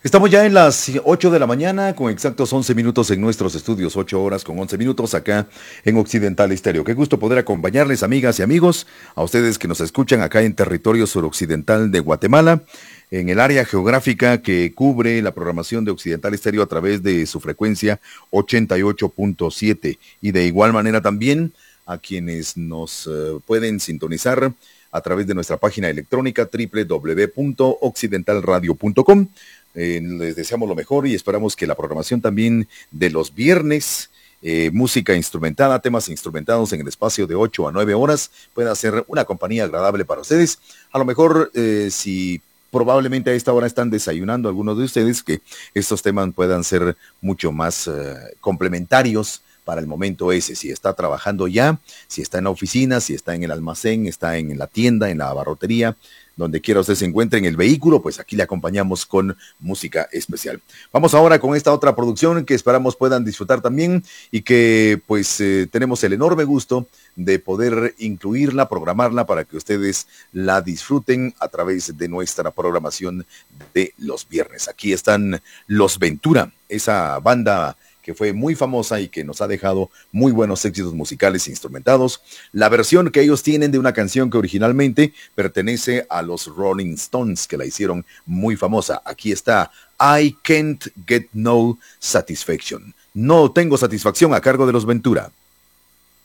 Estamos ya en las 8 de la mañana, con exactos 11 minutos en nuestros estudios, 8 horas con 11 minutos acá en Occidental Estéreo. Qué gusto poder acompañarles, amigas y amigos, a ustedes que nos escuchan acá en territorio suroccidental de Guatemala, en el área geográfica que cubre la programación de Occidental Estéreo a través de su frecuencia 88.7 y de igual manera también a quienes nos pueden sintonizar a través de nuestra página electrónica www.occidentalradio.com. Les deseamos lo mejor y esperamos que la programación también de los viernes, música instrumentada, temas instrumentados en el espacio de 8 a 9 horas, pueda ser una compañía agradable para ustedes. A lo mejor, si probablemente a esta hora están desayunando algunos de ustedes, que estos temas puedan ser mucho más complementarios para el momento ese, si está trabajando ya, si está en la oficina, si está en el almacén, está en la tienda, en la abarrotería, donde quiera usted se encuentre en el vehículo, pues aquí le acompañamos con música especial. Vamos ahora con esta otra producción que esperamos puedan disfrutar también y que pues tenemos el enorme gusto de poder incluirla, programarla para que ustedes la disfruten a través de nuestra programación de los viernes. Aquí están Los Ventura, esa banda que fue muy famosa y que nos ha dejado muy buenos éxitos musicales e instrumentados. La versión que ellos tienen de una canción que originalmente pertenece a los Rolling Stones, que la hicieron muy famosa. Aquí está I Can't Get No Satisfaction. No tengo satisfacción, a cargo de Los Ventura.